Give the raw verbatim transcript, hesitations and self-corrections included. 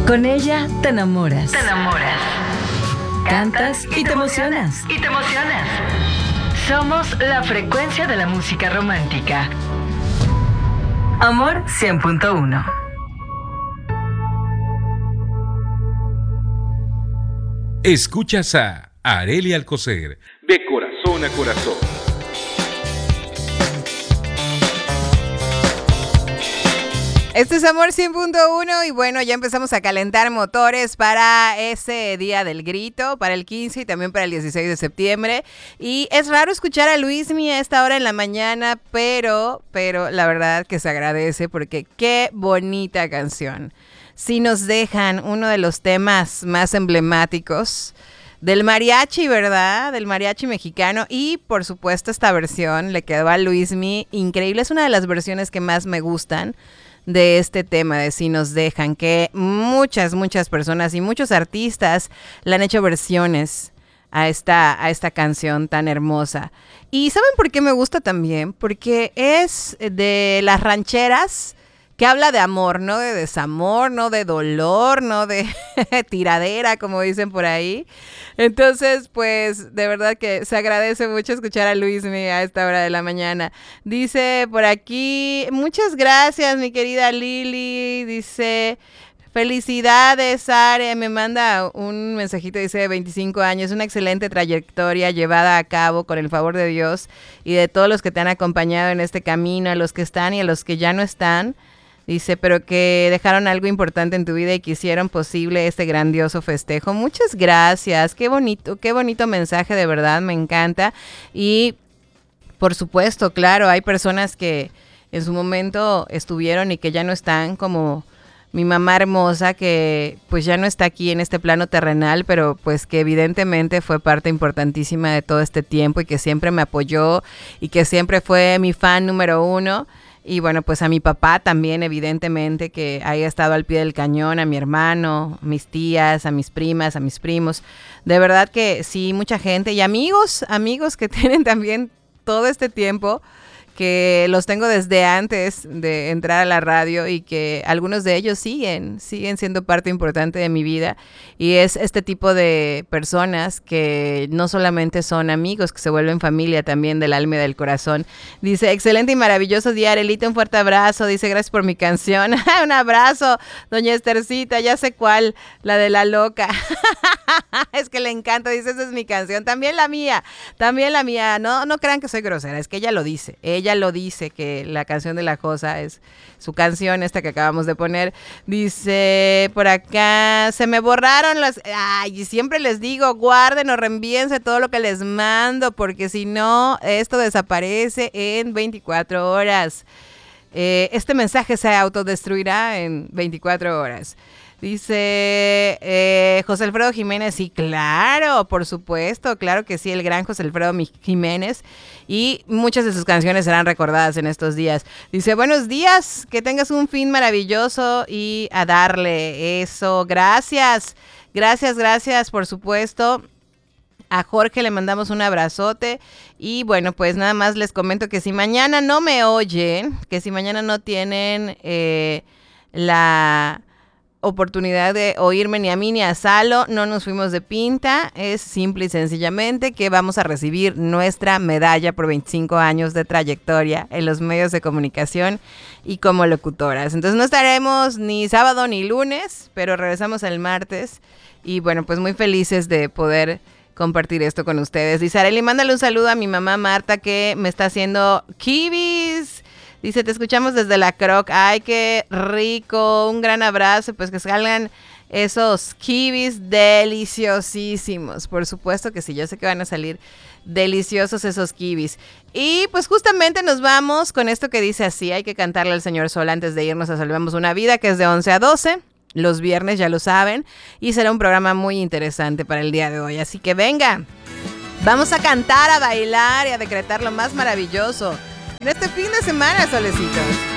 Con ella te enamoras. Te enamoras. Cantas y te emocionas. Y te emocionas. Somos la frecuencia de la música romántica. Amor cien punto uno. Escuchas a Arely Alcocer, de corazón a corazón. Este es Amor cien punto uno y bueno, ya empezamos a calentar motores para ese día del grito, para el quince y también para el dieciséis de septiembre. Y es raro escuchar a Luismi a esta hora en la mañana, pero, pero la verdad que se agradece porque qué bonita canción. Si nos dejan uno de los temas más emblemáticos del mariachi, ¿verdad? Del mariachi mexicano. Y por supuesto esta versión le quedó a Luismi increíble. Es una de las versiones que más me gustan de este tema de Si nos dejan, que muchas, muchas personas y muchos artistas le han hecho versiones a esta, a esta canción tan hermosa. ¿Y saben por qué me gusta también? Porque es de las rancheras que habla de amor, no de desamor, no de dolor, no de tiradera, como dicen por ahí. Entonces, pues, de verdad que se agradece mucho escuchar a Luismi a esta hora de la mañana. Dice por aquí, muchas gracias, mi querida Lili. Dice, felicidades, Are. Me manda un mensajito, dice, veinticinco años, una excelente trayectoria llevada a cabo con el favor de Dios y de todos los que te han acompañado en este camino, a los que están y a los que ya no están. Dice, pero que dejaron algo importante en tu vida y que hicieron posible este grandioso festejo. Muchas gracias. Qué bonito, qué bonito mensaje, de verdad, me encanta. Y, por supuesto, claro, hay personas que en su momento estuvieron y que ya no están, como mi mamá hermosa, que pues ya no está aquí en este plano terrenal, pero pues que evidentemente fue parte importantísima de todo este tiempo y que siempre me apoyó y que siempre fue mi fan número uno. Y bueno, pues a mi papá también, evidentemente, que haya estado al pie del cañón, a mi hermano, a mis tías, a mis primas, a mis primos. De verdad que sí, mucha gente y amigos, amigos que tienen también todo este tiempo, que los tengo desde antes de entrar a la radio y que algunos de ellos siguen, siguen siendo parte importante de mi vida. Y es este tipo de personas que no solamente son amigos, que se vuelven familia también del alma y del corazón. Dice, excelente y maravilloso día, Arelita, un fuerte abrazo. Dice, gracias por mi canción. Un abrazo, doña Estercita, ya sé cuál, la de La Loca. Es que le encanta, dice, esa es mi canción. También la mía, también la mía. No, no crean que soy grosera, es que ella lo dice. Ella Ella lo dice, que la canción de La Josa es su canción, esta que acabamos de poner. Dice por acá, se me borraron las... Ay, siempre les digo, guarden o reenvíense todo lo que les mando, porque si no, esto desaparece en veinticuatro horas. Eh, este mensaje se autodestruirá en veinticuatro horas. Dice eh, José Alfredo Jiménez, sí, claro, por supuesto, claro que sí, el gran José Alfredo Jiménez, y muchas de sus canciones serán recordadas en estos días. Dice, buenos días, que tengas un fin maravilloso y a darle eso, gracias, gracias, gracias, por supuesto. A Jorge le mandamos un abrazote y bueno, pues nada más les comento que si mañana no me oyen, que si mañana no tienen eh, la... oportunidad de oírme ni a mí ni a Salo, no nos fuimos de pinta, es simple y sencillamente que vamos a recibir nuestra medalla por veinticinco años de trayectoria en los medios de comunicación y como locutoras. Entonces no estaremos ni sábado ni lunes, pero regresamos el martes y bueno, pues muy felices de poder compartir esto con ustedes. Dice Arely, mándale un saludo a mi mamá Marta que me está haciendo kibis. Dice, te escuchamos desde la Croc. Ay, qué rico. Un gran abrazo. Pues que salgan esos kibis deliciosísimos. Por supuesto que sí, yo sé que van a salir deliciosos esos kibis. Y pues justamente nos vamos con esto que dice así. Hay que cantarle al señor Sol antes de irnos a Salvemos una Vida, que es de once a doce. Los viernes, ya lo saben. Y será un programa muy interesante para el día de hoy. Así que venga. Vamos a cantar, a bailar y a decretar lo más maravilloso en este fin de semana, solecitos.